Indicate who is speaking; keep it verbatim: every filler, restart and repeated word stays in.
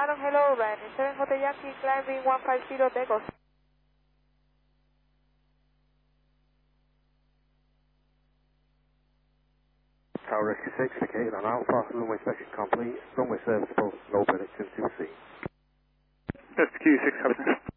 Speaker 1: Shannon, hello, Ryan. seven Hotel Yankee, climbing one five zero, Decos.
Speaker 2: Tower Rescue six, indicated on Alpha, runway inspection complete, runway serviceable, low predictions to proceed.
Speaker 3: S Q six,